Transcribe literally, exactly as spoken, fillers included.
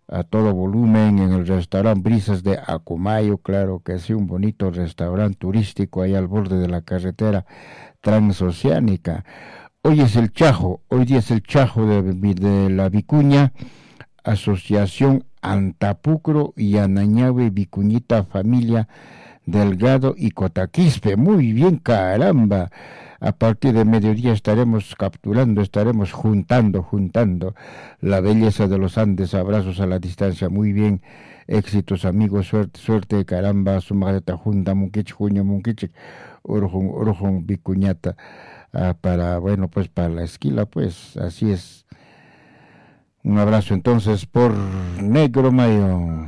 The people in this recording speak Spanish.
a todo volumen en el restaurante Brisas de Acumayo, claro que sí, un bonito restaurante turístico ahí al borde de la carretera transoceánica. Hoy es el Chajo, hoy día es el Chajo de, de la Vicuña, Asociación Antapucro y Anañabe Vicuñita Familia Delgado y Cotaquispe. Muy bien, caramba. A partir de mediodía estaremos capturando, estaremos juntando, juntando la belleza de los Andes. Abrazos a la distancia. Muy bien. Éxitos, amigos. Suerte, suerte, caramba. Sumareta junta, munquich, juño, munquich, urjun, urjun, vicuñata. Ah, para, bueno, pues para la esquila, pues así es. Un abrazo entonces por Negro Mayo.